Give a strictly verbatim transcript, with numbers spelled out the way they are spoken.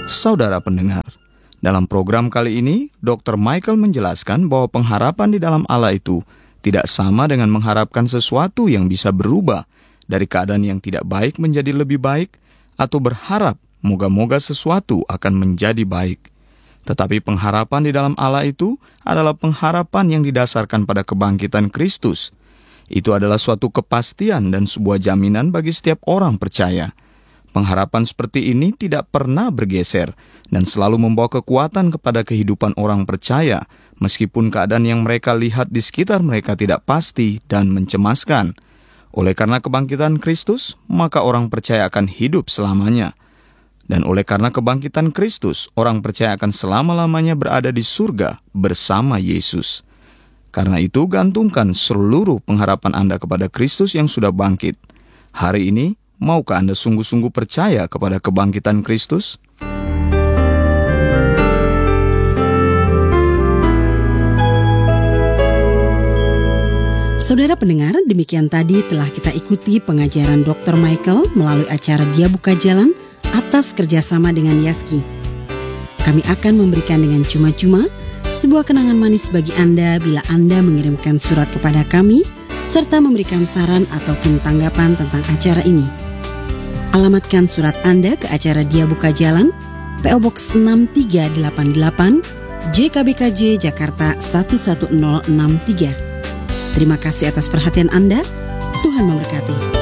Saudara pendengar, dalam program kali ini, dokter Michael menjelaskan bahwa pengharapan di dalam Allah itu tidak sama dengan mengharapkan sesuatu yang bisa berubah dari keadaan yang tidak baik menjadi lebih baik, atau berharap moga-moga sesuatu akan menjadi baik. Tetapi pengharapan di dalam Allah itu adalah pengharapan yang didasarkan pada kebangkitan Kristus. Itu adalah suatu kepastian dan sebuah jaminan bagi setiap orang percaya. Pengharapan seperti ini tidak pernah bergeser dan selalu membawa kekuatan kepada kehidupan orang percaya, meskipun keadaan yang mereka lihat di sekitar mereka tidak pasti dan mencemaskan. Oleh karena kebangkitan Kristus, maka orang percaya akan hidup selamanya. Dan oleh karena kebangkitan Kristus, orang percaya akan selama-lamanya berada di surga bersama Yesus. Karena itu, gantungkan seluruh pengharapan Anda kepada Kristus yang sudah bangkit. Hari ini, maukah Anda sungguh-sungguh percaya kepada kebangkitan Kristus? Saudara pendengar, demikian tadi telah kita ikuti pengajaran dokter Michael melalui acara Dia Buka Jalan atas kerjasama dengan Yaski. Kami akan memberikan dengan cuma-cuma sebuah kenangan manis bagi Anda bila Anda mengirimkan surat kepada kami serta memberikan saran ataupun tanggapan tentang acara ini. Alamatkan surat Anda ke acara Dia Buka Jalan, P O Box enam tiga delapan delapan, J K B K J, Jakarta satu satu nol enam tiga. Terima kasih atas perhatian Anda. Tuhan memberkati.